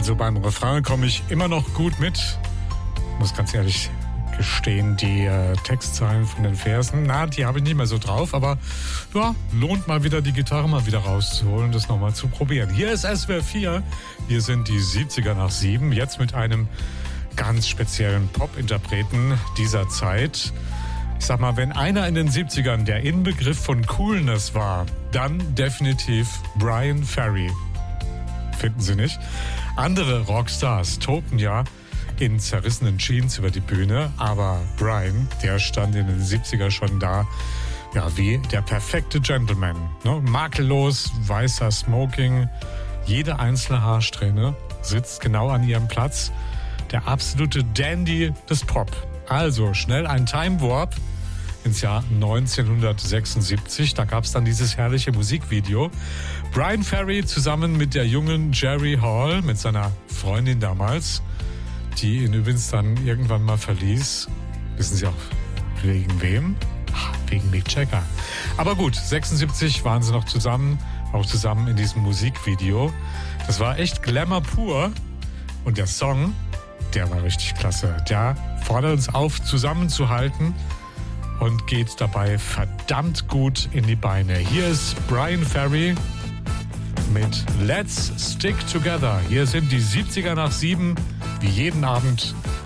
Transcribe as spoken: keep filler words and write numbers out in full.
Also beim Refrain komme ich immer noch gut mit. Muss ganz ehrlich gestehen, die äh, Textzeilen von den Versen, na, die habe ich nicht mehr so drauf, aber ja, lohnt mal wieder die Gitarre mal wieder rauszuholen, das nochmal zu probieren. Hier ist S W R vier, hier sind die siebziger nach sieben, jetzt mit einem ganz speziellen Pop-Interpreten dieser Zeit. Ich sag mal, wenn einer in den siebzigern der Inbegriff von Coolness war, dann definitiv Bryan Ferry. Finden Sie nicht? Andere Rockstars tobten ja in zerrissenen Jeans über die Bühne, aber Bryan, der stand in den siebzigern schon da, ja, wie der perfekte Gentleman. Ne? Makellos, weißer Smoking, jede einzelne Haarsträhne sitzt genau an ihrem Platz. Der absolute Dandy des Pop. Also schnell ein Time Warp ins Jahr neunzehnhundertsechsundsiebzig. Da gab es dann dieses herrliche Musikvideo. Bryan Ferry zusammen mit der jungen Jerry Hall, mit seiner Freundin damals, die ihn übrigens dann irgendwann mal verließ. Wissen Sie auch wegen wem? Ach, wegen Mick Jagger. Aber gut, sechsundsiebzig waren sie noch zusammen, auch zusammen in diesem Musikvideo. Das war echt Glamour pur. Und der Song, der war richtig klasse. Der fordert uns auf, zusammenzuhalten und geht dabei verdammt gut in die Beine. Hier ist Bryan Ferry mit Let's Stick Together. Hier sind die siebziger nach sieben, wie jeden Abend